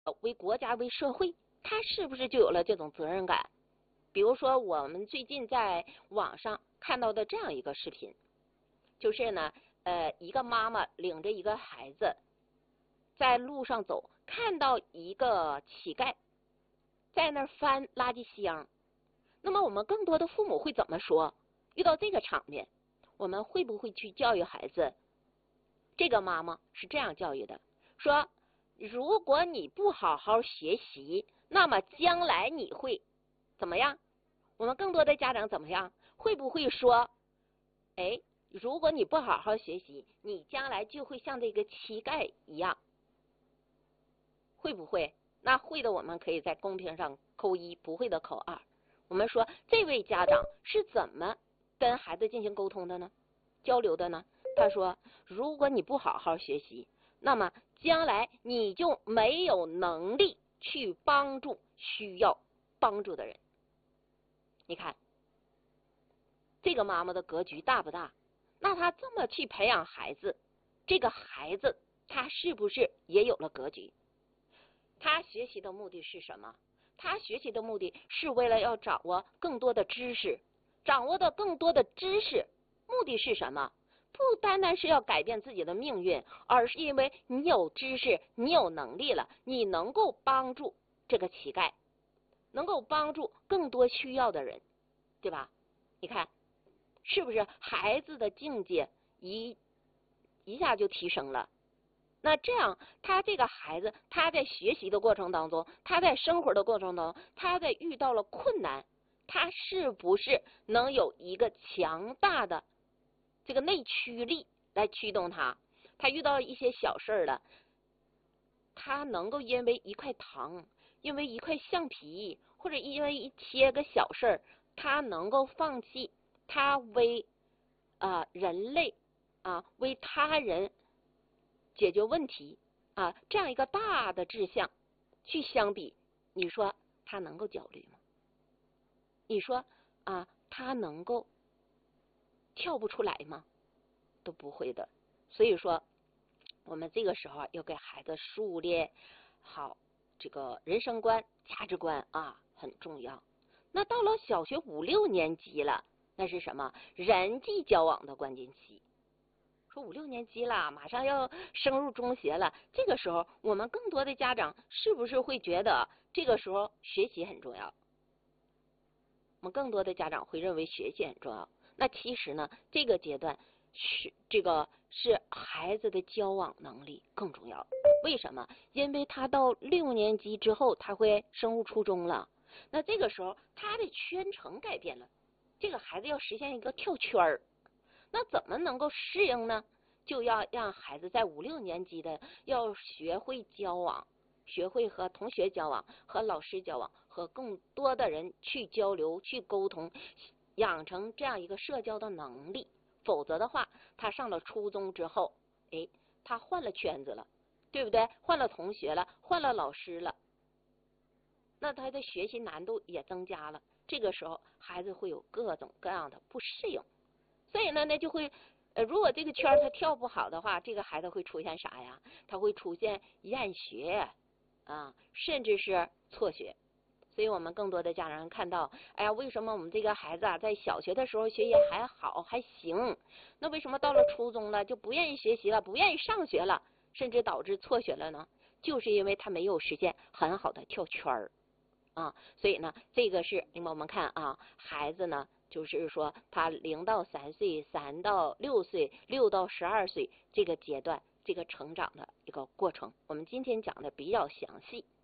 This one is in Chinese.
为国家为社会，他是不是就有了这种责任感？比如说我们最近在网上看到的这样一个视频，就是呢一个妈妈领着一个孩子在路上走，看到一个乞丐在那儿翻垃圾箱。那么我们更多的父母会怎么说？遇到这个场面，我们会不会去教育孩子？这个妈妈是这样教育的，说如果你不好好学习，那么将来你会怎么样？我们更多的家长怎么样？会不会说，哎，如果你不好好学习，你将来就会像这个乞丐一样？会不会？那会的我们可以在公屏上扣1，不会的扣2。我们说这位家长是怎么跟孩子进行沟通的呢？交流的呢？他说，如果你不好好学习，那么将来你就没有能力去帮助需要帮助的人。你看这个妈妈的格局大不大？那她这么去培养孩子，这个孩子他是不是也有了格局？他学习的目的是什么？他学习的目的是为了要掌握更多的知识，掌握的更多的知识，目的是什么？不单单是要改变自己的命运，而是因为你有知识，你有能力了，你能够帮助这个乞丐，能够帮助更多需要的人，对吧？你看，是不是孩子的境界一下就提升了？那这样，他这个孩子，他在学习的过程当中，他在生活的过程当中，他在遇到了困难，他是不是能有一个强大的这个内驱力来驱动他？他遇到一些小事了，他能够因为一块糖，因为一块橡皮，或者因为一些个小事，他能够放弃他为人类为他人解决问题这样一个大的志向去相比，你说他能够焦虑吗？你说他能够跳不出来吗？都不会的。所以说我们这个时候要给孩子树立好这个人生观价值观很重要。那到了小学5、6年级了，那是什么？人际交往的关键期。说5、6年级了，马上要升入中学了，这个时候我们更多的家长是不是会觉得这个时候学习很重要？我们更多的家长会认为学习很重要。那其实呢，这个阶段是孩子的交往能力更重要。为什么？因为他到6年级之后，他会升入初中了。那这个时候他的圈层改变了，这个孩子要实现一个跳圈儿。那怎么能够适应呢？就要让孩子在5、6年级的要学会交往，学会和同学交往，和老师交往，和更多的人去交流、去沟通，养成这样一个社交的能力。否则的话，他上了初中之后，他换了圈子了，对不对？换了同学了，换了老师了，那他的学习难度也增加了。这个时候，孩子会有各种各样的不适应。所以呢，那就会如果这个圈他跳不好的话，这个孩子会出现啥呀？他会出现厌学甚至是辍学。所以我们更多的家长看到，哎呀，为什么我们这个孩子在小学的时候学习还好还行，那为什么到了初中了就不愿意学习了，不愿意上学了，甚至导致辍学了呢？就是因为他没有实现很好的跳圈所以呢，这个是因为我们看孩子呢，就是说他0到3岁、3到6岁、6到12岁这个阶段，这个成长的一个过程，我们今天讲的比较详细。